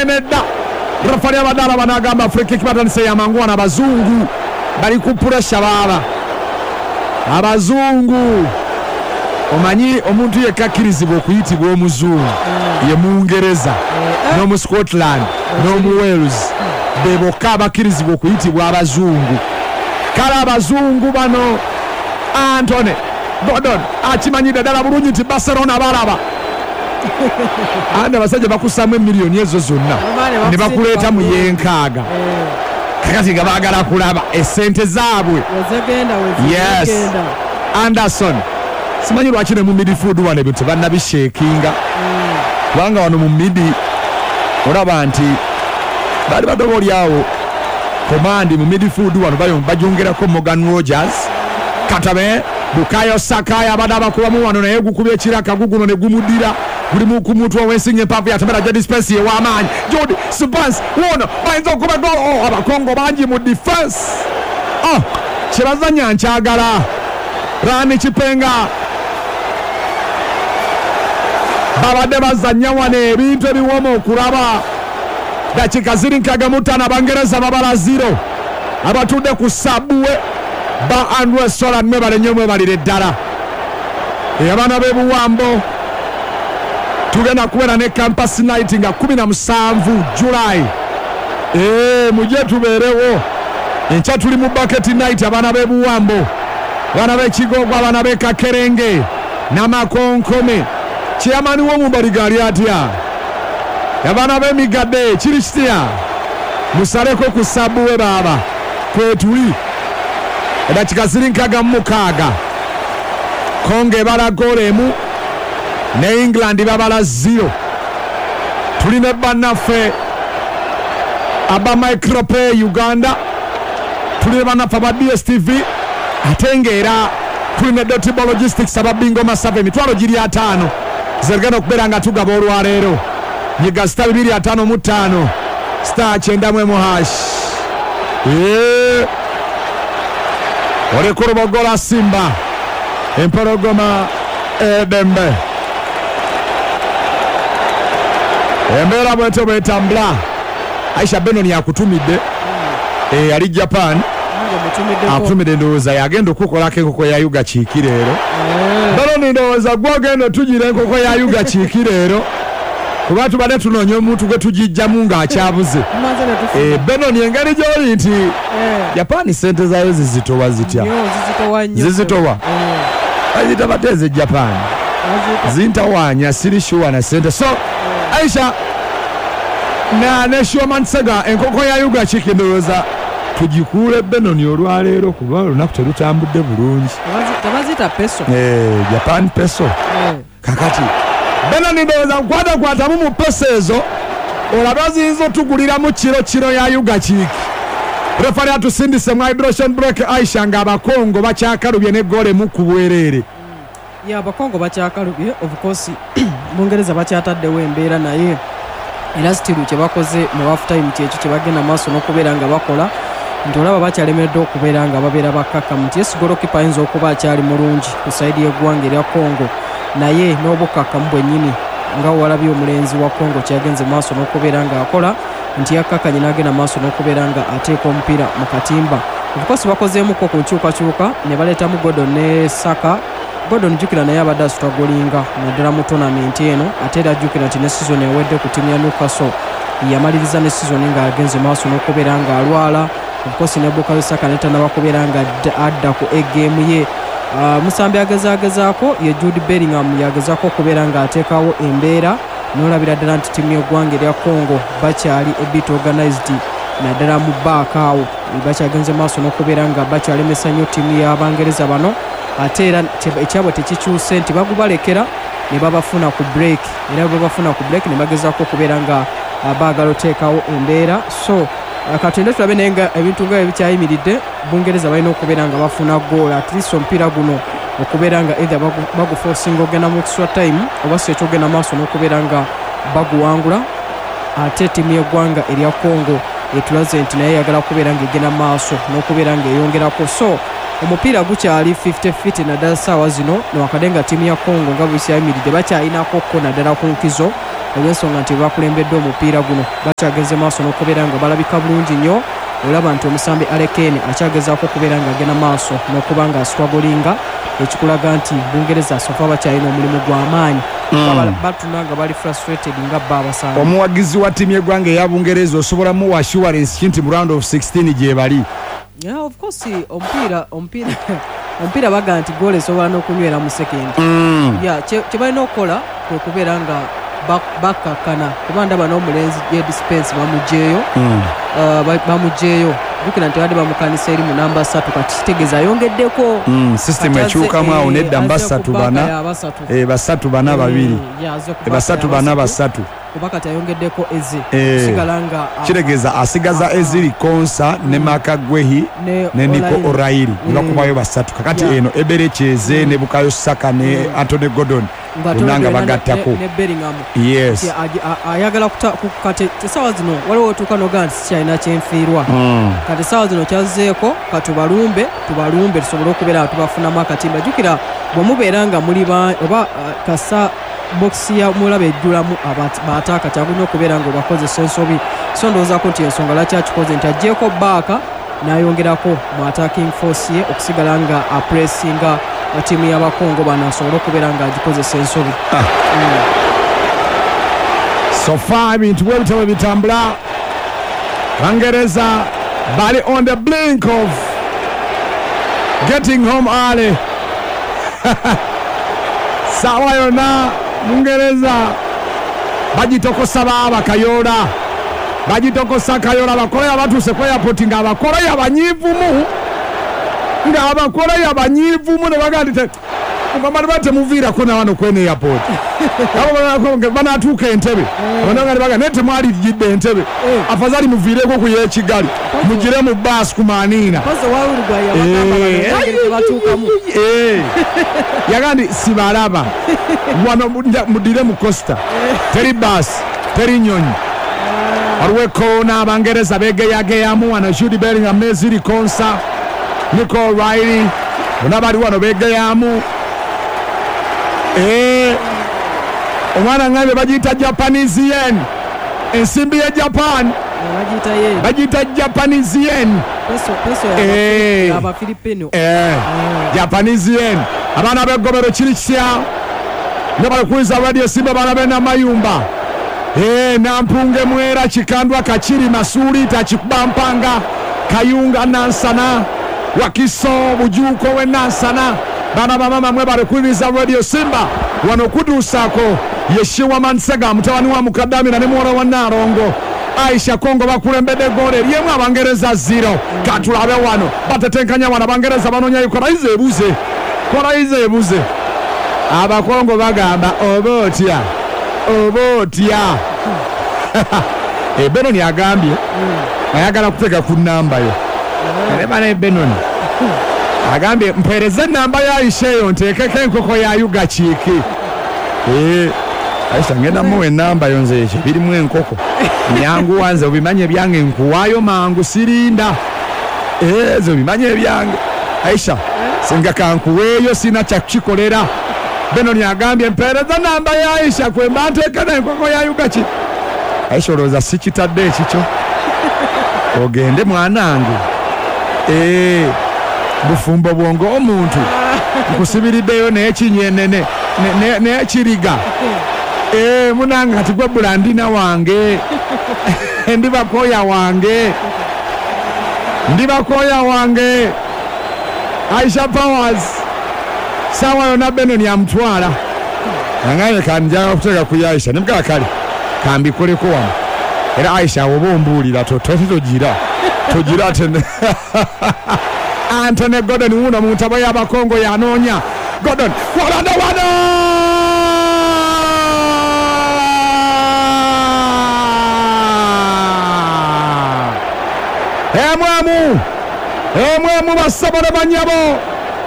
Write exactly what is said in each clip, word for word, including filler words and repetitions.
nedda rafali abadala banagamba free kick batandise yamangu na bazungu bali ku pressure baba abazungu omanyi omuntu yekakkirizibwa okuyitibwa omuzungu ye Mungereza n'omu Scotland n'omu Wales beboka abakkirizibwa okuyitibwa abazungu kale abazungu bano Anthony Gordon akimanyidde ddala bulungi nti Barcelona balaba anda basajja bakusamu emiliyoni ezo zonna ne bakuleeta mu yenkaaga kakati nga baagala kulaba essente zaabwe. Yes, Anderson simanyi lwaki ne mu midfield wano ebyo tebannabisheekinga kubanga wano mu midi olaba nti bali badoba olyawo komandi mu midfield wano bajungerako Morgan Rogers Katabe Bukayo Saka abadde abakubamu wano naye gukubye ekiraka guguno ne gumuddira gulimu ku mutwe w'ensinga empavu yatamera Jedi Spence ew'amaanyi Jodi Spence wono bayinza okuba gol abakongo bangi mu defense oh kyebazanya nkyagala Rani Chipenga babadde bazanya wano ebintu ebiwoma okulaba dakika ziri nkaga mutana Abangereza babala zero abatudde ku sabuwe ba Andrew Sola mwe balenyemwe balire ddala abaana b'ebuwambo tugenda kubeera ne campus night nga kumi na musanvu July eh muje tubeerewo enkya tuli mu bucket night abaana b'ebuwambo abaana b'ekigogo abaana b'ekakerenge n'amakonkome chairman w'omubaligali atya abaana b'emigadde kiri kitya musaleko ku sabuwe baba kwetuli edakika ziri nkaga mu mukaaga Kongo ebala golemu ne England babala zero tulina bannaffe aba Micrope Uganda tulina bannaffe aba D S T V ate ng'era tulina Dotable Logistics ababingo masava emitwalo giri ataano zergana okubeera nga tugaba olwaleero nyiga star bibiri ataano mu ttaano star kyenda mu emu hash olekulubogola Simba empologoma edembe embeera bwete bwetambula Aisha Benon yakutumidde eh ali Japan akutumidde ndowooza yagenda okukolako enkoko ya Yuga Kiikireero Benon ndowooza gwagenda tugira enkoko ya Yuga Kiikireero kuba tubadde tunoonya omuntu gwe tugijjamu ng'akyabuze eh Benon engeri gy'oli nti Japan sente zayo zizitowa zitya zizitowa azita bateze Japan zintawanya sirishuwa na sente so Aisha na Neshoman Sega enkoko ya Yuga Kiikireero tugikuule Benon olwaleero kuba olunaku terutambudde bulungi tabazita peso eh Japan peso kakati Benon ndowooza nkwata kwatamu mu peso ezo olaba ziyinza otugulira mu kiro kiro ya Yuga Kiiki refari atusindise mu hydration break Aisha nga abakongo bakyakalubye ne gole mu kubwerere ya abakongo bakyakalubye of course Bungereza bakyataddewo embeera naye era stilu kye bakoze mu half time kyekyo kye bagenda maaso n'okubeera nga bakola nti olaba bakyalemeredde okubeera nga babeera bakkakkamu nti yes golokipa ayinza okuba akyali mulungi ku sayidi y'eggwanga erya Congo naye n'obukkakkamu bwennyini nga walabye omulenzi wa Congo kyagenze maaso n'okubeera nga akola nti yakkakkanye n'agenda maaso n'okubeera nga ateeka omupiira mu katimba obukosi bakozeemuko ku nkyukakyuka ne baleetamu Gordon ne Saka Gordon jukira naye abadde asitwagolinga naddala mu tournament eno ate era jukira nti ne season ewedde ku ttiimu ya Newcastle yamaliriza ne season nga agenze maaso n'okubeera nga alwala obukosi ne Bukayo Saka netannaba kubeera nga adda ku eggeemu ye uh, musambi agezagezaako ye Jude Bellingham yagezaako okubeera nga ateekawo embeera n'olabira ddala nti ttiimu y'eggwanga erya Congo bakyali a bit organized naddala mu back awo bakyagenze maaso n'okubeera nga bakyalemesa nnyo ttiimu y'Abangereza bano ate era ekyabwe tekikyuse nti bagubalekera ne babafuna ku break era babafuna ku break ne bagezaako okubeera nga baagala oteekawo embeera so katende tulabe naye nga ebintu nga ebikyayimiridde Bungereza balina okubeera nga bafuna goola at least omupiira guno okubeera nga either baguforcinga ogenda mu extra time oba si ekyogenda maaso n'okubeera nga baguwangula ate ttiimu y'eggwanga erya Congo etulaze nti naye yagala kubeera nga egenda maaso n'okubeera nga eyongerako so omupiira gukyali fifty feet naddala ssaawa zino newakadde nga ttiimu ya Congo nga bwekyayimiridde bakyalinako ko naddala ku nkizo olw'ensonga nti bakulembedde omupiira guno bakyageze maaso n'okubeera nga balabika bulungi nnyo. Olaba nti omusambi Alekene akyagezaako okubeera nga agenda maaso n'okuba nga asitwagolinga, ekikulaga nti Bungereza sofa bakyalina omulimu gw'amaanyi. Mm. batuna nga bali frustrated nga bba abasanga. Omuwagizi wa ttiimu y'eggwanga eya Bungereza osobola mu assurance kinti mu round of sixteen gye bali. Yeah, of course omupiira omupiira omupiira baga nti goal esobola n'okunywera mu second. Mm. Yeah, kye balina okukola kwe kubeera nga bakakana kuba ndaba n'omulenzi Jed Spence bamugyeyo. Mm. Uh, bamugyeyo jukira nti badde bamukanisa eri mu namba ssatu kati kitegeeza ayongeddeko. Mm, system ekyukamu awo nedda mbasatu bana eh basatu bana babiri eh basatu bana basatu kuba kati ayongeddeko eze sigala nga kitegeeza asigaza eziri Konsa ne Makagwehi ne Nico O'Reilly bakubayo basatu kakati eno Eberecheze ne Bukayo Saka ne Anthony Gordon unanga bagattako ne Bellingham. Yes ayagala kukate sawa zino waliwo tukano ganti kyalina kyenfiirwa. Kati sawa zino kyazeeko katubalumbe tubalumbe tusobole okubeera tubafunamu akatimba. Jukira bwemubeera nga muli oba kasa boxi ya mulabe ejjulamu baataaka kyagunya okubeera nga obakozesa ensobi, so ndowoozaako nti ensonga lwaki akikoze nti agyeko baaka n'ayongerako mu attacking force ye okusigala nga apressinga ttiimu y'abakongo bano asobole okubeera nga agikozesa ensobi. Ah. Mm. So far ebintu bwe bitabo bitambula. Bungereza bali on the blink of getting home early. Sawa yona Bungereza bagitokosa baba Kayola bagitokosa Kayola bakola abatuse kwa airport nga bakola yabanyivumu nga abakola yabanyivumu ne bagandite mama bate muvira kona wano kwene airport abo bana bana atuka Entebbe bana baga nete mwali jidde Entebbe afadhali muvireko ku ye Kigali mugire mu bus kumanina pazo wawulugwa ya bakamba batuka mu eh yagandi sibalaba wano mudire mu Costa teri bus teri nyonyi alweko na Bangereza bege yage yamu wana Jude Bellingham neziri Konsa Nico O'Reilly unabali wano bege yamu eh omwana ngambe bagita Japanese yen ensimbi ya Japan bagita yen bagita Japanese yen peso peso eh ya ba Filipino eh Japanese yen abana begobero kirikya nabale kuiza radio Simba bana bena mayumba eh nampunge mwera kikandwa kachiri masuri tachikubampanga Kayunga Nansana Wakiso bujuko we Nansana bana bamama mwe bale kuiza radio Simba wanokutusako Yeshiwa Mansega mutawani wa Mukadami na nemwora wa Narongo Aisha Kongo bakulembede gole lyemwe Abangereza zero katulabe wano batetenkanya wana Abangereza banonya yukora ize ebuze kora ize ebuze Abakongo bagamba obotya obotya e Benoni agambye ayagala kuteka ku namba yo eba ne Benoni agambye mpereze namba ya Aisha yo ntekeke enkoko ya yuga chiki eh Aisha ngenda muwe namba yo nze eche biri mu enkoko nyangu wanze obimanye byange nkuwayo mangu sirinda eh zo bimanye byange Aisha singa kankuweyo sina cha kikolera Benoni agambye mpereza namba ya Aisha kwe mbateka na enkoko ya yuga chiki Aisha roza sikitadde ekicho ogende mwanange eh bufumbo bwongo omuntu nkusibiriddeyo n'ekinyenene n'ekiriga eh munanga ati gwe Bulandina wange ndi bakoya wange ndi bakoya wange Aisha Powers sawa yona Benoni amtwala nangaye kanja okuteka ku Aisha nimukala kali kambi koleko wano era Aisha obombulira totogira togira tene Anthony Gordon uno mutabo y'Abakongo yanoonya Gordon walanda wano emwemu emwemu basabale banyabo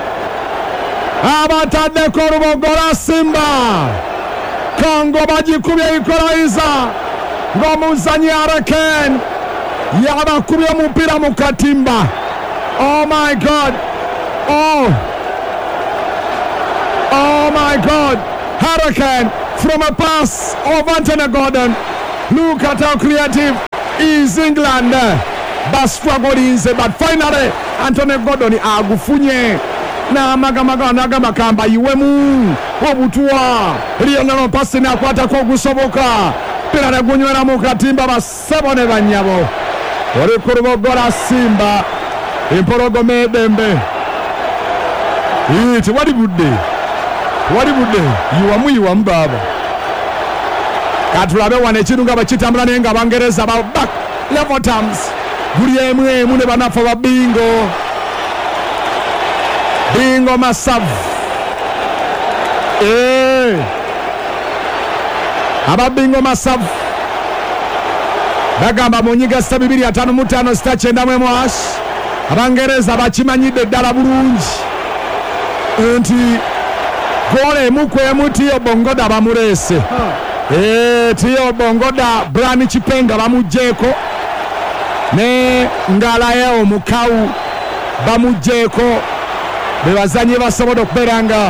abataddeko olubogola Simba Kongo bagikubye ikolaiza ng'omuzanyi Areken yabakubye omupira mu katimba. Oh my God. Oh. Oh my God. Hurricane from a pass of Anthony Gordon. Look at how creative is England. But struggling, but finally Anthony Gordon agufunye na magamaga nagamba kamba iwemu obutua Lionel pasi na kwata ko gusoboka pera na gunywera mu katimba basabone banyabo ori kurubogora Simba empologome dembe iti wali budde wali budde yiwamu yiwamu baba katulabe wane kirunga bakitambula nenga bangereza ba back level terms guli emwe mune banafa ba bingo bingo masavu eh aba bingo masavu bagamba munyiga sabibiri atano mutano stachenda mwe mwash abangereza bakimanyide ddala bulungi nti gole mukwe mutiyo bongoda bamurese huh. eh tiyo bongoda Brani Chipenga bamujeko ne ngalayo mukau bamujeko bebazanye basobola okuberanga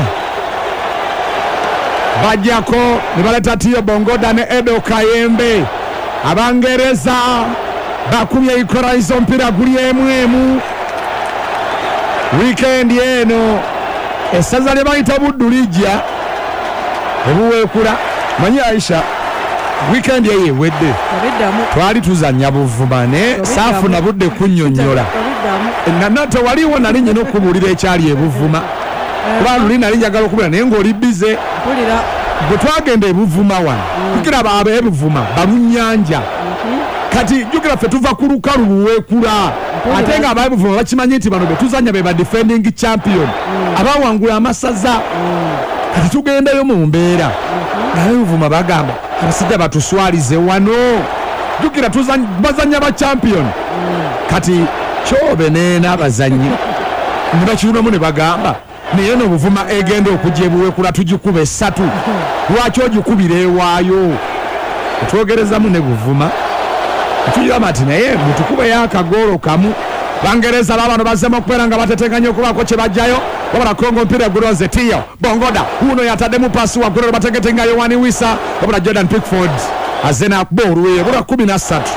bajjako ne baleta tiyo bongoda ne Edo Kayembe abangereza bakumye ikora izo mpira guli emwemu weekend eno esaza lye bayita Buddulijja ebuweekula manyi Aisha weekend yeye wedde twali tuzanya buvumane saafu na budde kunnyonnyola nanato waliwo nali nyina okubulira ekyali ebuvuma kuba luli nali njagala okubira naye ng'oli bize bwe twagenda ebuvuma wano tukira baaba ebuvuma balunnyanja kati jukira ffe tuva ku lukalu luweekula ate nga abaebuvuma bakimanyi nti bano be tuzanya be ba defending champion abawangula amasaza kati tugendayo mu mbeera naebuvuma bagamba abasajja batuswalize wano jukira bazanya ba champion kati kyobe n'abazanyi ne bakirunamu ne bagamba naye n'obuvuma egenda okujja ebuweekula tugikuba essatu lwaki ogikubira ewaayo etwogerezamu ne buvuma tuyirama ati naye mutukubeyo akagoolo kamu bangereza babano bazemu okubeera nga bateteganya okubaako kye bajjayo wabula kongo mpira guloze tiyo bongoda uno yataddemu pasi waggulero bategetenga Yohani Wissa wabula Jordan Pickford azze n'akuba olweyo bula kumi na ssatu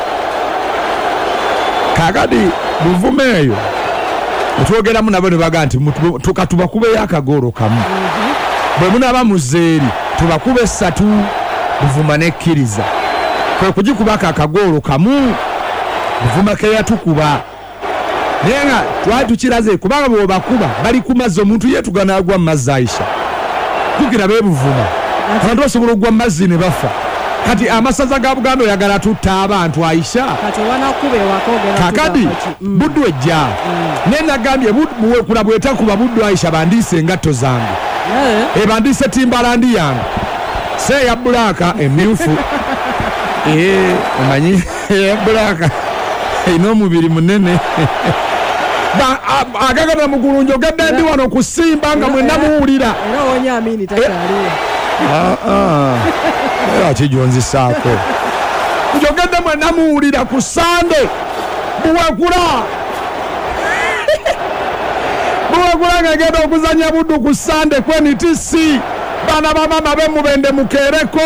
kakati buvuma eyo etwogeramu nabo ne baga nti tukatubakubeyo akagoolo kamu bwe munaba muzeeri tubakube essatu buvuma nekkiriza kwe kugikubako akagoolo kamu buvuma ke yatukuba naye nga twali tukiraze kubanga bwebakuba bali ku mazzi omuntu yeetugana agwa mu mazzi Aisha tukira beebuvuma abantu basobola okugwa mu mazzi ne bafa kati amasaza ga Buganda oyagala tutta abantu Aisha kakati buddu ejja naye nagambye buweekula bwetakuba buddu Aisha bandiise engatto zange ebandiise timbalandi yange seeya bbulaaka emyufu ee omanyi eya bbulaaka erina omubiri munene agagana mugulu njogedde ndi wano kusimba nga mwenna muwulira era kijonzisaako njogedde mwenna muwulira ku Sande buweekula buweekula ng'egenda okuzanya buddu ku Sande kweni tisi baana bamama bemubende mukeereko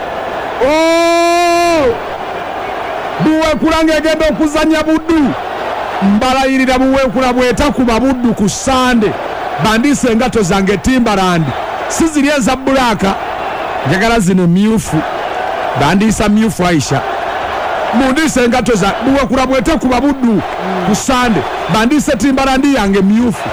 buweekula ng'egenda okuzanya buddu mbalayirira buweekula bwetakuba buddu ku Sande bandiise engatto zange Timberland si ziri eza bbulaaka njagala zino myufu bandiisa myufu Aisha mundiise engatto za buweekula bwetakuba buddu ku Sande bandiise Timberland yange myufu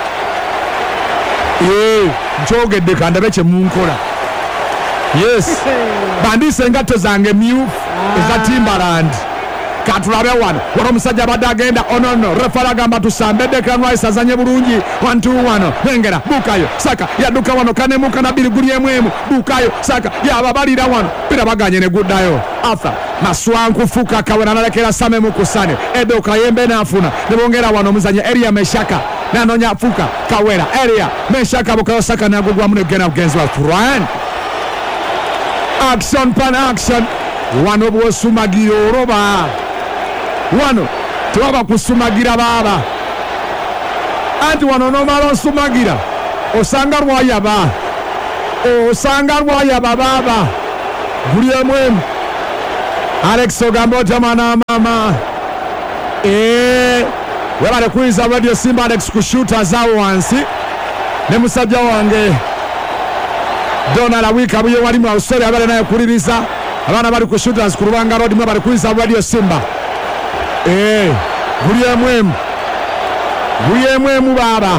ee nkyogedde kandabe kye munkola yes bandiise engatto zange myufu eza Timberland katulabe wano wano omusajja abadde agenda onono refala agamba tusambe Declan Rice azanye bulungi wantu wano nengera Bukayo Saka yadduka wano kanemuka na biri guli emwemu Bukayo Saka yababalira wano pira baganye ne guddayo Arthur Maswanku fuka kawena nalekera Same Mukusane Edo Kayembe nafuna ne bongera wano omuzanye Elia Meshaka nanonya fuka kawera Elia Meshaka Bukayo Saka nagugwa mune gena against what Ryan action pan action wano bwosumagira oroba wano tewaba kusumagira baaba anti wano nomala osumagira osanga lwayaba osanga lwayaba baaba guli emu Alex ogamba otya mwana mama eee webale kuyinza Radio Simba Alex kushuta zaawo wansi ne musajja wange Donald Awika buye walimu ausori abale naye kuliriza abana bali kushuta ku Lubanga Road mwe bali kuyinza Radio Simba eee guli emu guli emu baba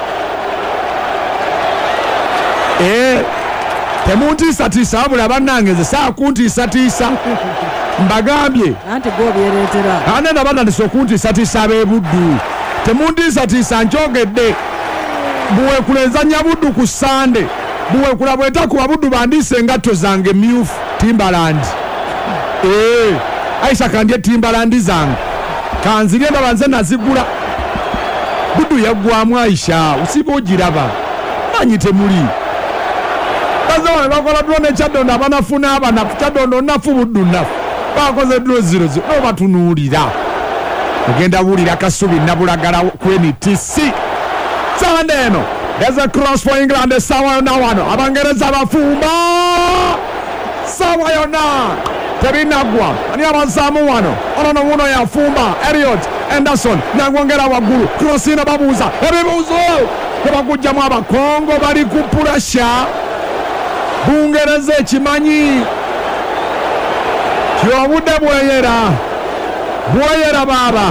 eee temuntiisatiisa wabula bannange saa kuntiisatiisa mbagambye anti gobyereetera anena batandise okuntiisatiisa ab'ebuddu temuntiisatiisa njogedde buweekulenzanya buddu ku Sande buweekula bwetakuba buddu bandiise engatto zange myufu Timbaland ee Aisha kandye Timbaland zange kanzirye ndaba nze nazigula buddu yaggwamu Aisha usiba ogiraba manyi temuli bazawane bakola drone Kyadondo abanafuna abanafu Kyadondo nafu buddu nafu bakoze drone zero zero no batunuulira ogenda wulira Kasubi nabulagala ku N T C Sande eno there's a cross for England esawa yonna wano Abangereza bafumba sawa yonna terinagwa ani abazaamu wano ono wuno yafumba Elliot Anderson nagwongera waggulu cross ino babuuza ebibuuzo tebagujjamu abakongo bali ku purasha Bungereza ekimanyi kyobudde bweyera bweyera baaba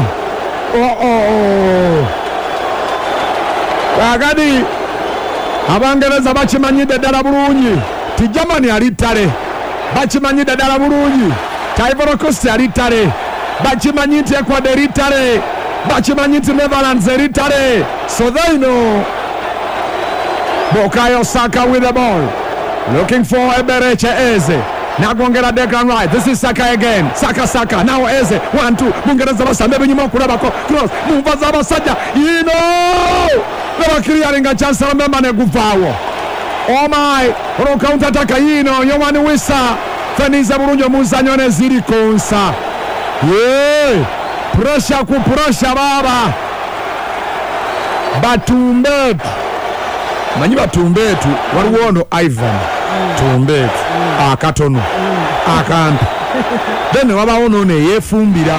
agadi Abangereza bakimanyidde ddala bulungi ti Germany ali ttale bakimanyidde ddala bulungi ti Ivory Coast ali ttale bakimanyi nti Ecuador eri ttale bakimanyi nti Netherlands eri ttale so they know Bukayo Saka with the ball looking for Eberechi Eze nagongera Declan Rice this is Saka again Saka Saka now Eze one two Bungereza basambe binyuma okulabako cross mumva z'abasajja yino nebakiriyalinga Chancellor memba neguvaawo oh my olo counter attack yino Yohan Wissa fenize bulungi omuzanyo ne ziri konsa ye pressure ku pressure baba batumbetu manyi batumbetu waliwo ono Ivan tumbetu akatono akampi then wabawo nono yefumbira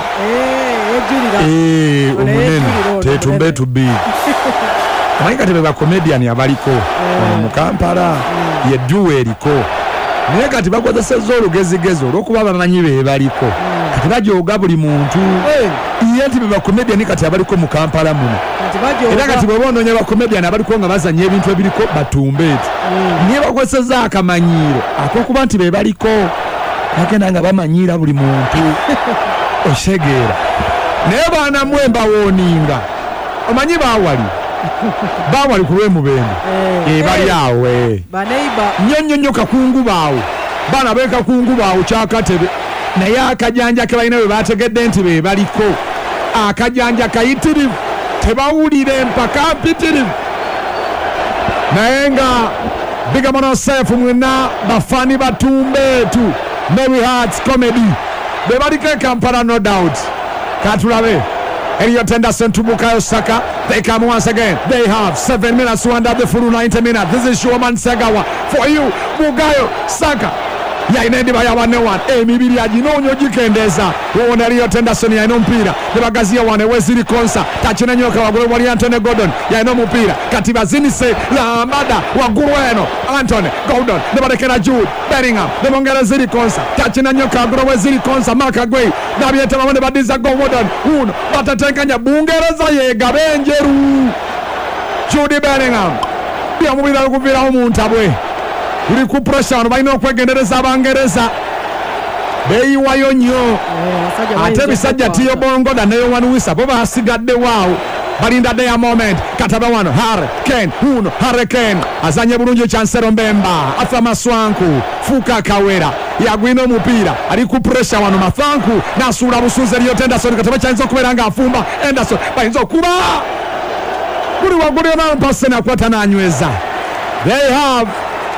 eh omunene tetumbetu bi Amanyika tebe ba comedian abaliko mu Kampala ye duwe eriko naye kati bakozesezza olugezigezo olw'okuba bamanyi be baliko kati bajoga buli muntu iye nti be ba comedian kati abaliko mu Kampala muno era kati bwe bonoonya ba comedian abaliko nga bazanya ebintu ebiriko batumbeetu niye bakozesezza akamanyiiro ak'okuba nti be baliko bagenda nga bamanyiira buli muntu osegeera naye baana mwe mbawooninga omanyi baawali bawali ku lw'emubende e bali awo nnyo nnyo kakungu baawo baana be kakungu baawo kyakatebe naye akajanja ke balina bwe bategedde nti be baliko akajanja kayitirivu tebawulire empaka mpitirivu naye nga bigamono sefu mwena bafani batumbeetu Mary Hearts comedy be baliko e Kampala no doubt katulabe Elliot Anderson to Bukayo Saka. They come once again. They have seven minutes to end up the full ninety minutes. This is Shoman Sagawa for you, Bukayo Saka. Ya inendi baya wane wan. Eh mibili ajinonyo jikendeza. Uone Elliot Anderson ya ino mpira. Nebagazia wane Wesley Konsa. Tachina nyoka wagule wali Anthony Gordon. Ya ino mpira. Katiba zinise la ambada wagulu eno. Anthony Gordon. Nebadekena Jude Bellingham. Nebongere Zili Konsa. Tachina nyoka wagule Wesley Konsa. Maka Gwei. Nabiete mamone badiza go Gordon. Uno. Batatenkanya Bungereza yega benjeru. Jude Bellingham. Pia mubila ukuvira umuntu abwe. Uri ku pressure ono balina okwegendereza Abangereza beeyiwayo nnyo ate bisajja tiyo bongo da neyo Yohan Wissa bo basigadde waawo balinda deya moment kataba wano Harry Kane uno Harry Kane azanye bulungi Chancellor Mbemba afa Maswanku Fuka Kawera yagwina omupiira ali ku pressure wano Mafanku nasuula busunze Elliot Anderson kataba kyayinza okubeera nga afumba Anderson bayinza okuba buli waggulu yona mpase nakwata nanyweza. They have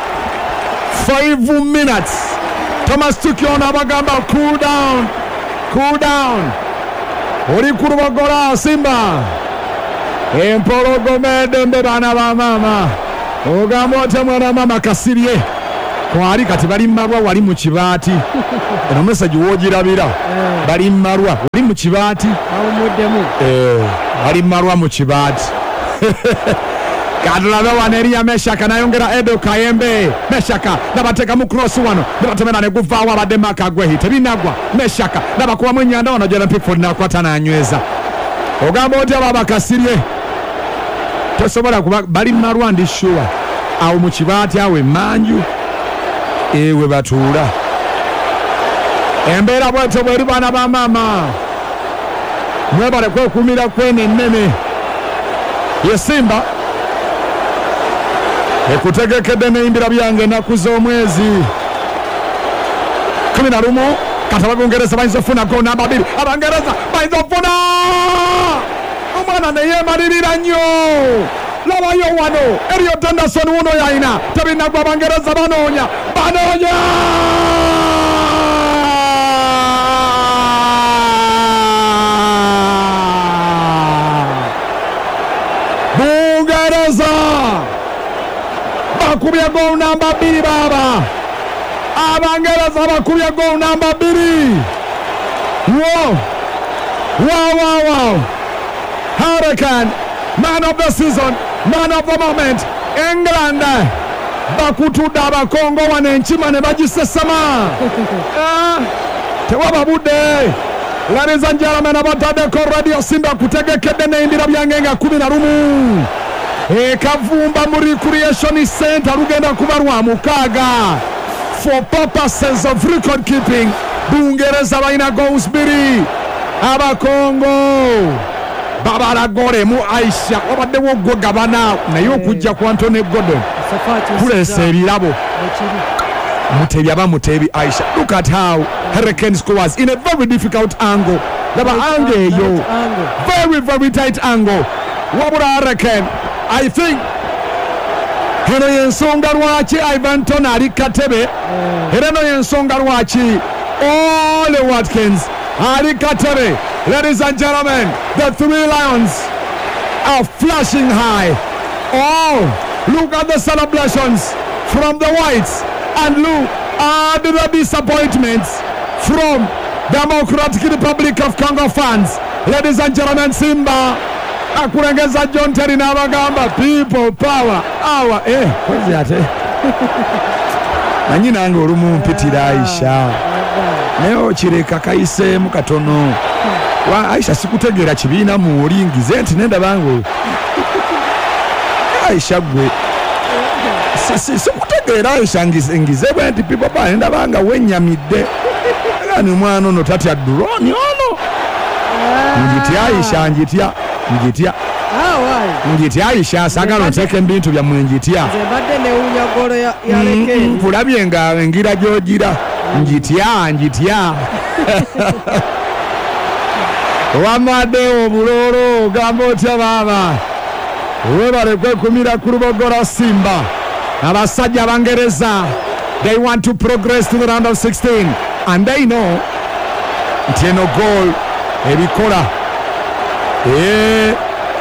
five minutes. Thomas Tukiona abagamba cool down, cool down. Ori kurubagola Simba. Empologomede mbebana ba mama. ogamba otya mwana mama Kasirye kwali kati bali mmalwa wali mu kibaati eno message wogirabira bali mmalwa wali mu kibaati awumuddemu bali mmalwa mu kibaati kadulabe wano eriya Meshaka nayongera Edo Kayembe Meshaka nabateekamu cross wano nabatemera ne guvaawo abadde Maka agwehi tebinagwa Meshaka nabakubamu ennyanda wano Jordan Pickford nakwata nanyweza ogamba otya baba Kasirye tosobola kuba bali mmalwa ndi sure awo mu kibaati awo emmanju ewe batuula embeera bwetyo bweri baana ba maama mwebale kwekuumira kwene ennene ye Simba ekutegekedde n'eyimbira byange ennaku z'omwezi kumi na lumu kati ab'Obungereza bayinza okufuna gol namba bbiri Abangereza bayinza okufuna omwana ne yeemalirira nnyo labayo wano Elliot Anderson wuno yayina tebinagwa Abangereza banoonya banoonya Bungereza bakubye gol namba bbiri baba Abangereza bakubye gol namba bbiri wow wow wow wow Harry Kane man of the season man of the moment England bakutudde abakongo wano enkima ne bagisesema tewaba budde ladies and gentlemen abataddeko radio Simba kutegekedde n'eyimbira byange nga kumi na lumu ekavumba mu recreation center lugenda kuba lwa mukaaga for purposes of record keeping Bungereza balina goals bbiri abakongo babala gole mu Aisha wabaddewo gwe gabana naye okujja ku Anthony Gordon kuleesa ebirabo mutebi aba mutebi Aisha look at how Hurricane scores in a very difficult angle laba angle eyo very very tight angle wabula Hurricane I think eno yensonga lwaki Ivan Toney ali katebe era eno yensonga lwaki Ole Watkins ali katebe. Ladies and gentlemen, the three lions are flashing high. Oh, look at the celebrations from the whites and look at the disappointments from Democratic Republic of Congo fans. Ladies and gentlemen, Simba akulengeza John Terry n'abagamba people power our eh kwezi ate nanyi nange olumu mpitira Aisha naye okireka kayiseemu katono wa Aisha sikutegeera kibiina muwulingize nti nenda bangu Aisha gwe sikutegeera Aisha ngize bwe nti people power nenda banga wenyamidde ani mwana ono tatya drone ono njitya Aisha njitya njitya njitya Aisha asagala nteke ebintu bya mwenjitya nze badde newunya golo ya Lekeni mpulabye nga engira gy'ogira njitya njitya wamadde obulolo gamba otya baaba webale kwekumira ku Lubogola Simba abasajja Abangereza they want to progress to the round of sixteen and they know nti eno goal ebikola eh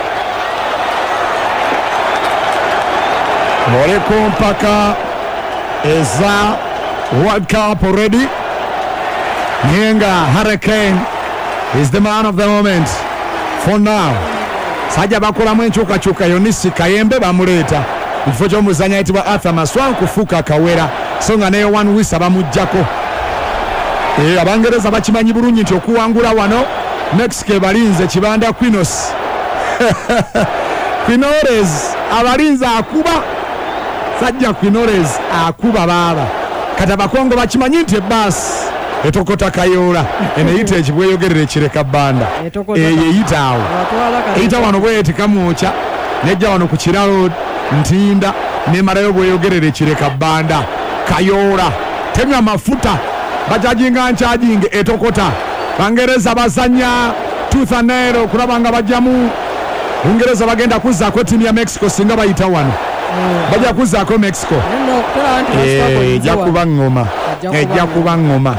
moleko mpaka eza World Cup already. Nyenga Hurricane is the man of the moment for now. Sajja bakolamu enkyukakyuka Yonisi Kayembe bamuleeta mu kifo ky'omuzannyi ayitibwa Arthur Maswa kufuuka Kawera so nga ne One Wisa bamuggyako. Eh, Abangereza bakimanyi bulungi nti okuwangula wano Mexico ebalinze kibanda Quinos Quinores abalinze akuba sajja Quinores akuba baaba kati abakongo bakimanyi nti ebaasi etokota Kayola eneyita ekibweyogerera ekireka bbanda eyo eyita awo eyita wano bweti kamwoca nejja wano ku kiralo Ntinda nemalayo bweyogerera ekireka bbanda Kayola temya mafuta bajajinga nkyajinge etokota Bangereza bazanya tooth and nail okulaba nga bajjamu Bungereza bagenda kuzzaako ttiimu ya Mexico singa bayita wano bajja kuzzaako Mexico ejja kuba ngoma ejja kuba ngoma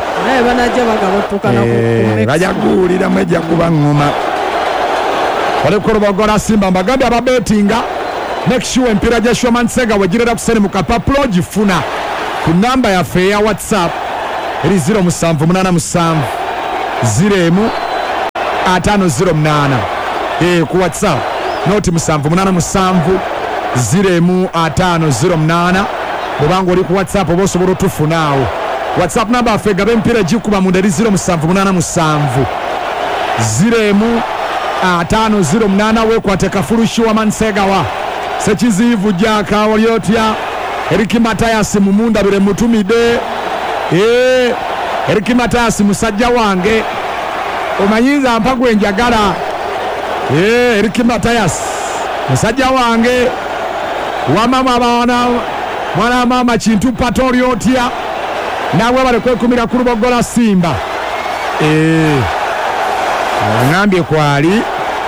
bajja kuwuliramu ejja kuba ngoma oleko Lubogola Simba mbagambye ababetinga make sure empira gya Shua Mansega wegirera kusene mu kapapulo gifuna ku namba yaffe eya whatsapp eri zero musanvu munana musanvu zero emu ataano zero munana eh ku whatsapp noti musanvu munana musanvu zero emu ataano zero munana bw'obanga oli ku whatsapp oba osobola otufunaawo whatsapp namba yaffe gaba empira gikuba munda eri zero musanvu munana musanvu zero emu ataano zero munana wekwate kafulu Shua Mansega wa sekiziivu gyaka oli otya Eriki Matayasi mumundabire mutumide eh Eriki Matayasi musajja wange omanyiza mpa gwe njagala eh Eriki Matayasi musajja wange wa mama bana mwana mama Kintu Patori otya nawe bale kwekumira ku Lubogola Simba eh ngambye kwali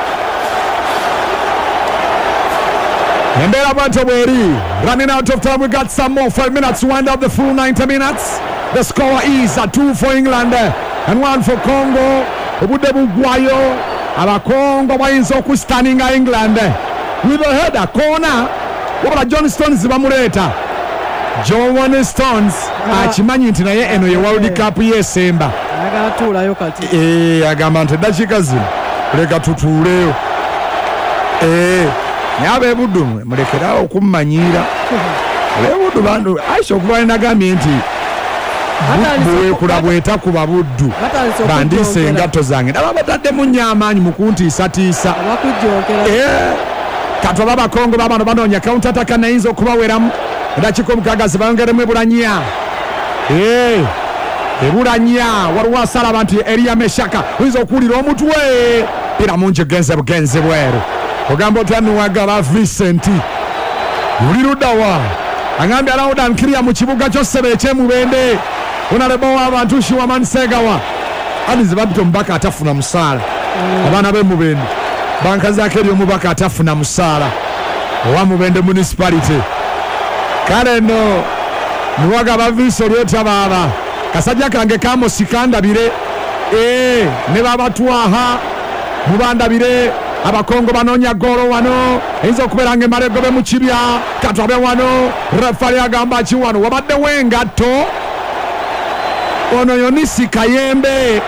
Embera Banto Bweri running out of time. We got some more five minutes to wind up the full ninety minutes. The score is a two for England and one for Congo. Obude bugwayo abakongo bayinza okustaninga England with a header corner wabula John Stones bamuleta John Stones akimanyi nti naye eno ye World Cup yesemba agatulayo kati eh agamba nti dakika zino leka tutuuleyo eh Nyabe buddu mulekera okumanyira abebudu bandu aisha okubaye nagambye nti buwe kulabweta kuba buddu bandise engato zange naba batadde mu nyamanyi mukuntiisa tiisa abakujjokera eh katwa baba Kongo babano banoonya counter attack nayinza okubaweramu ndakiko mukagazi bayongeremu ebulanya eh ebulanya waliwo asala abantu Elia Meshaka oyinza okuwulira omutwe pira mungi genze bugenze bweru ogamba otyanuwagala Vincent ulirudawa angambye alawuda nkiriya mu kibuga kyosebe ekyemubende onalebo w'abantu Shua Mansega wa adize babito mubaka atafuna musaala abaana b'emubende bankazaako eri omubaka atafuna musaala owa Mubende municipality kale nno nuwagala Vincent olyotya baaba kasajja kange kamosi kandabire ee ne babatwaha mubandabire abakongo banoonya golo wano eyinza okubeera nga emalegobe mu kibya katwabe wano refali agamba ki wano wabaddewo engatto ono Yonisi Kayembe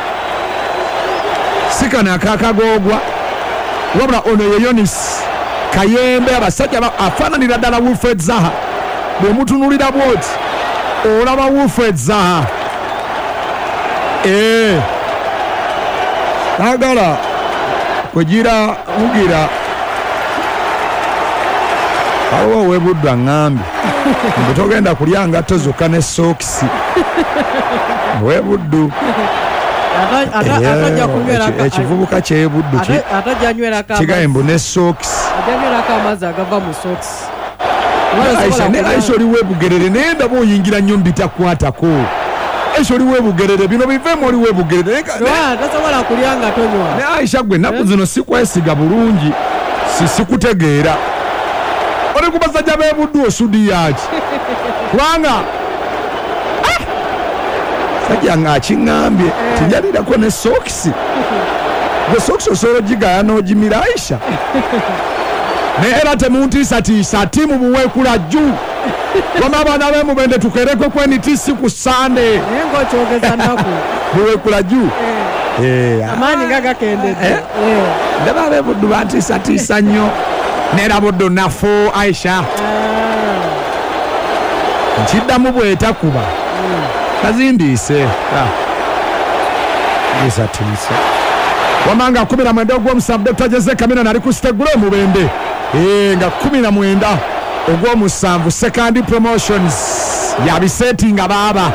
sikana akakagogwa wabula ono ye Yonisi Kayembe abasajja afaananira ddala Wilfred Zaha bw'omutunulira bwoti olaba Wilfred Zaha ee nagala kugira mugira awo webuddu aŋŋambye ngutogenda kulya ngatto zokka ne sokisi webuddu ekivubuka kyebuddu kigambo ne sokisi aisha oli webugerere naye ndaba oyingira nnyo mbitakwatako aisha oli webugerere bino biveemu oli webugerere tasobola kulya nga tonywa ne aisha gwe ennaku zino sikwesiga bulungi sikutegeera oli ku basajja b'ebuddu osudi yaki kubanga sajja nga akiŋŋambye tinjalirako ne sokisi gwe sokisi osobola ogigaya n'ogimira aisha naye era temuntiisatiisa tiimu buweekula jju wama abaana b'emubende tukerekwe kwenitisi ku sande naye ng'okyogeza nnaku buweekula jju amaanyi nga gakendedde ndaba ab'ebuddu bantiisatiisa nnyo neera buddu nafu aisha nkiddamu bwetakuba kazindiise isatiisa wamanga kumi na mwenda ogw'omusanvu Doctor Jose Kamina nali ku sitegula omubende nga kumi na mwenda ogw'omusanvu second promotions yabisetinga baaba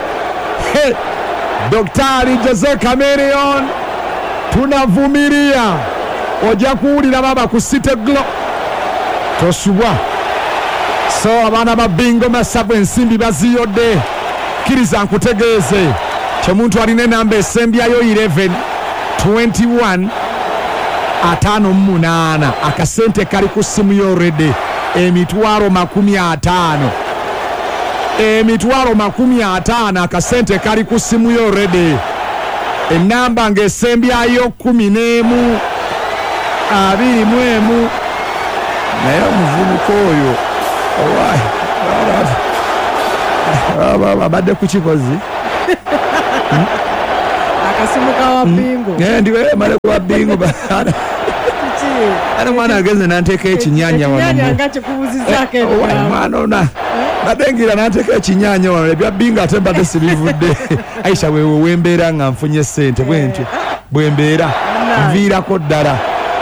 Daktari Jose Chameleon tunavumilia ojja kuwulira baba ku sitegula tosubwa so abaana ba bingo masabu ensimbi baziyodde kiriza nkutegeeze kyomuntu alina enamba esembyayo eleven twenty-one ataano mu munaana akasente kali ku simu yorede emitwalo makumi ataano emitwalo makumi ataano akasente kali ku simu yorede enamba ng'esembyayo kumi n'emu abiri mu emu naye omuvubuka oyo owayi abadde ku kikozi akasimu kawa bingo ndiwe male kwa bingo ana mwana ageze nanteeka ekinyanya mwana ona badengira nanteeka ekinyanya wano ebya bingo ate mbadde sibivudde Aisha wewe wembeera nga nfunye ssente bwentyo bwembeera nviirako ddala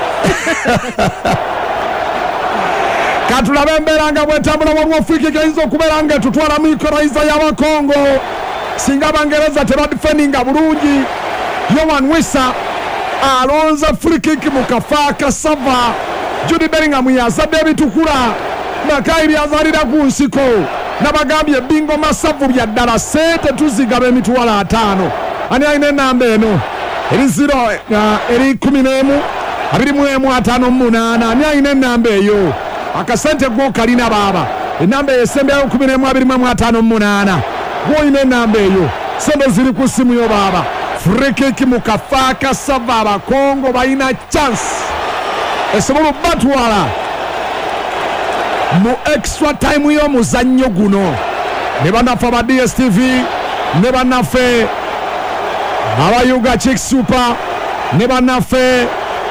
katulabe embeera nga bwetambula waliwo Afrika gayinza okubeera nga etutwala mu ikoraiza y'Abakongo singa Abangereza tebadifendinga bulungi. Yohan Wissa alonza free kick mu kafaa kasava. Jude Bellingham yazadde ebitukula Makairi azalira ku nsiko nabagambye bingo masavu bya ddala sente tuzigaba emitwalo ataano. Ani alina enamba eno eri zero uh, eri kumi n'emu abiri mu emu ataano mu munaana. Ani alina enamba eyo akasente gwo kalina baaba enamba esembeyo kumi n'emu abiri mu emu ataano mu munaana gwoyina enamba eyo sente ziri ku simu yo baaba. Free kick mu kafaa kasava Abakongo balina chance esobola batwala mu extra time y'omuzannyo guno. Ne bannaffe aba D S T V ne bannaffe aba Yuga Chick Super ne bannaffe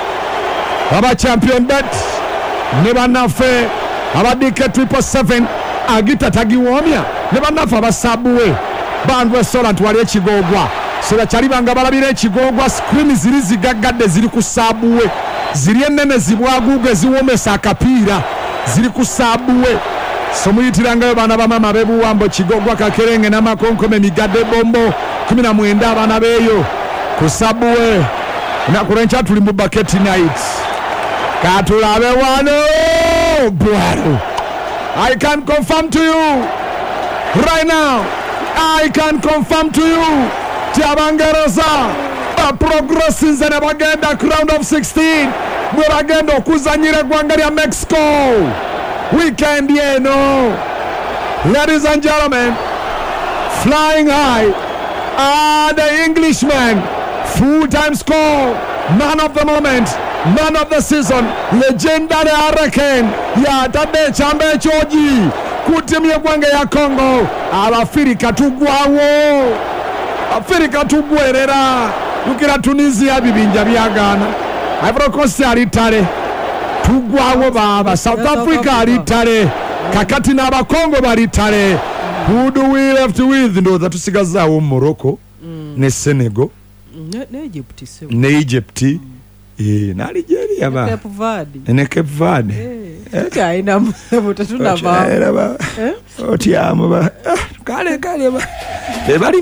aba Champion Bet ne bannaffe aba D K triple seven agita tagiwoomya ne bannaffe aba Subway Band Restaurant wali ekigogwa sera kyalibanga balabira ekigogwa screen ziri zigaggadde ziri ku Subway ziri ennene zibwaguuge ziwomesa akapiira ziri ku Subway. So muyitirangayo baana bamama bebuwambo kigogwa Kakerenge n'amakonkome migadde bombo kumi na mwenda abaana beeyo ku Subway. Nakulenkya tuli mu bucket night katulabe wano bwaro. I can confirm to you right now, I can confirm to you Abangereza ba progresses and bagenda round of sixteen mwe bagenda okuzanyira eggwanga lya Mexico weekend yeno. Ladies and gentlemen, flying high are the Englishman, full-time score, man of the moment, man of the season, legendary Hurricane yatadde ekyamba ekyogi ku ttiimu y'eggwanga ya Congo. Abafirika tugwawo Afrika tugwerera lukira Tunisia bibinja byagaana. Ivory Coast ali tale tugwawo baba. South Africa ali tale kakati n'Abakongo bali tale. Who do we left with? Ndoza tusigazaawo Morocco ne Senegal ne Egypt ne Egypt eh na Algeria ba Cape Verde ne Cape Verde eh aina mbuto tunaba eh otiamo ba kale kale ba e bali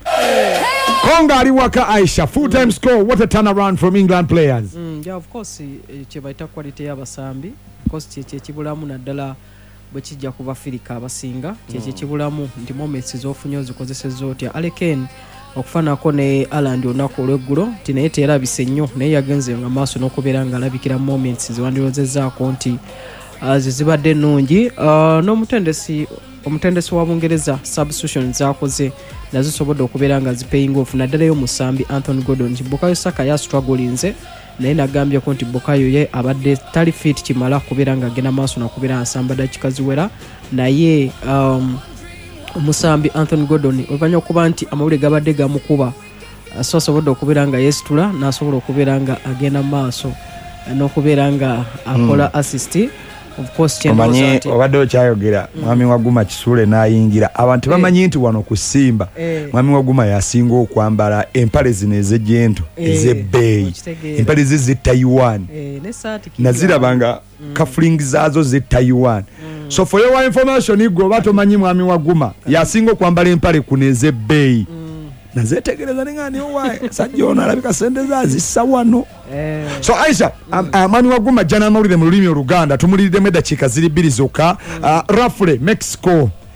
Congo ali waka Aisha full time mm. score. What a turnaround from England players. Mm, yeah, of course kye baita quality y'abasambi of course kye kibulamu naddala bwe kijja ku Bafirika abasinga kye kibulamu nti moments z'ofunyo zikozesezza otya Aleken okufanako ne Aland onako olweggulo nti naye teerabise nnyo naye yagenze nga maaso n'okubeera nga alabikira moments ziwandirozezzaako nti uh, zibadde ennungi uh, n'omutendesi omutendesi wa Bungereza substitution zakoze nazo sobodde okubeera nga zipaying off naddala yo musambi Anthony Gordon nti Bukayo Saka ya strugglinze naye nagambye ko nti Bukayo ye abadde tali fit kimala kubeera nga agenda maaso nakubeera nsamba dakika ziwera naye um, omusambi Anthony Gordon oluvanyuma okuba nti amawulire gabadde gamukuba so asobodde okubeera nga yeesitula n'asobola okubeera nga agenda maaso n'okubeera nga akola mm. assist. Of course Omanyi obadde okyayogera mwami Waguma Kisule n'ayingira abantu bamanyi nti wano ku Simba mwami Waguma yasinga okwambala empale zino ez'ejjento ez'ebbeeyi empale ze ze Taiwan nazirabanga kafuling zaazo ze Taiwan. So for your information igwe oba tomanyi mwami Waguma yasinga okwambala empale kuno ez'ebbeeyi nazetegereza nengani owaye sajja ono alabika sente zazissa wano. So Aisha mwami Waguma jana amawulire mu lulimi Oluganda tumuliriddemu eddakiika ziri bbiri zokka. Roughly Mexico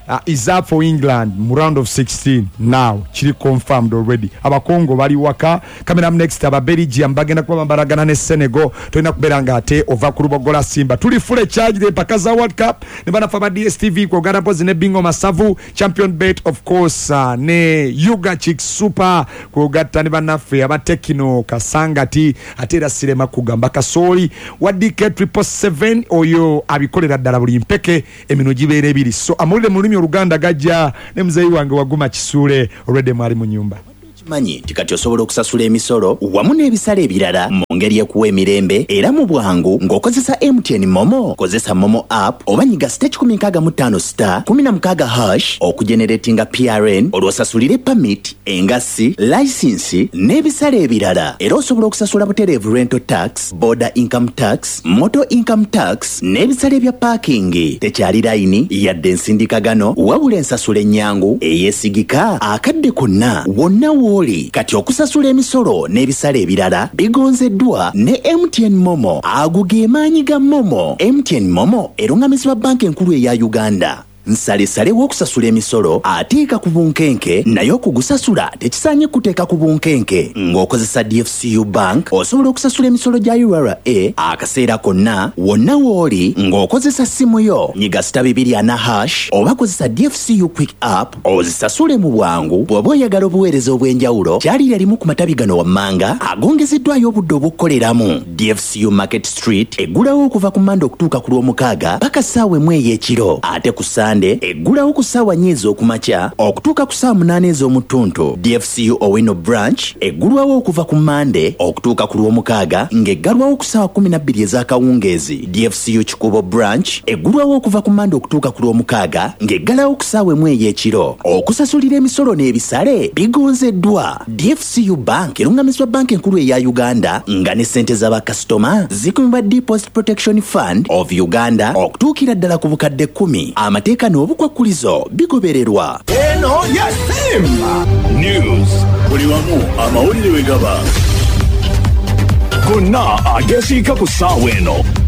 uh, is up for England mu round of sixteen now kiri confirmed already. Abakongo bali waka kamera next aba Belgium bagenda kuba baragana ne Senegal toina kuberanga ate ova kurubogola Simba tuli full charge de pakaza World Cup ne bana fa ba D S T V ko gara bozi ne bingo masavu champion bet of course uh, ne Yuga Chick Super ko gatta ne bana fe aba Tekino Kasangati atera sirema kugamba kasoli wadi ke triple seven oyo abikolera ddala buli mpeke emino gibere ebiri so amulire mulimi Uganda gajja ne mzeyi wange waguma kisule already mwali mu nyumba manyi tikati osobola okusasula emisolo wamu n'ebisale ebirala mu ngeri ekuwa emirembe era mu bwangu ng'okozesa M T N Momo kozesa Momo app oba nyiga star kumi nkaaga mu ttaano star kumi na mukaaga hash okugeneratinga P R N olwosasulire permit engassi license n'ebisale ebirala era osobola okusasula butereevu rental tax border income tax motor income tax n'ebisale ebya parking tekyali layini yadde ensindikagano wabula ensasula ennyangu eyeesigika akadde konna wonna wo oli kati okusasula emisolo n'ebisale ebirala bigonzeddwa ne M T N Momo aguge maanyi ga Momo. M T N Momo erungamizibwa banka enkulu eya Uganda. Nsale sale wokusasula emisolo ateeka ku bunkenke naye okugusasula tekisaanye kuteeka ku bunkenke ng'okozesa D F C U Bank osobola okusasula emisolo gya U R A akaseera konna wonna wooli ng'okozesa simu yo nyiga star bibiri ana hash oba kozesa D F C U Quick App ozisasule mu bwangu bw'oba oyagala obuweereza obw'enjawulo kyali yalimu ku matabi gano wammanga agongezeddwayo obudde obukukoleramu. D F C U Market Street eggulawo okuva ku Mande okutuuka ku Lwomukaaga paka ssaawa emu ey'ekiro ate ku Sande eggulawo ku ssaawa nnya ez'okumakya okutuuka ku ssaawa munaana ez'omutuntu. D F C U Owino Branch eggulwawo okuva ku Mande okutuuka ku Lwomukaaga ng'eggalwawo ku ssaawa kumi na bbiri ez'akawungeezi. D F C U Kikubo Branch eggulwawo okuva ku Mande okutuuka ku Lwomukaaga ng'eggalawo ku ssaawa emu ey'ekiro. Okusasulira emisolo n'ebisale bigonzeddwa. D F C U Bank erungamizibwa banka enkulu eya Uganda nga ne ssente z'abakasitoma zikumibwa Deposit Protection Fund of Uganda okutuukira ddala ku bukadde kkumi. Amateeka n'obukwakkulizo bigobererwa. Eno ya Simba News buli wamu amawulire we gaba gonna agesiika ku ssaawa eno.